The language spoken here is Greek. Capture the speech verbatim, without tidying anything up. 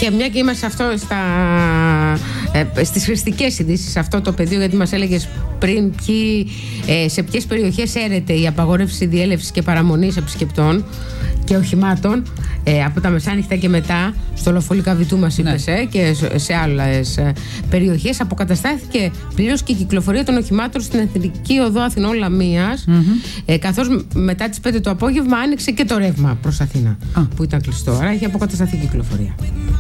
Και μια και είμαστε αυτό στα, ε, στις χρηστικές ειδήσεις, σε αυτό το πεδίο, γιατί μας έλεγες πριν ποιοι, ε, σε ποιες περιοχές έρεται η απαγόρευση διέλευσης και παραμονής επισκεπτών και οχημάτων, ε, από τα μεσάνυχτα και μετά, στο Λοφόλικα Βητού μας είπες, ναι. ε, και σε άλλες ε, περιοχές αποκαταστάθηκε πλήρως και η κυκλοφορία των οχημάτων στην Εθνική Οδό Αθηνών Λαμίας, mm-hmm. ε, καθώς μετά τις πέντε το απόγευμα άνοιξε και το ρεύμα προς Αθήνα, ah. που ήταν κλειστό, άρα έχει αποκατασταθεί η κυκλοφορία.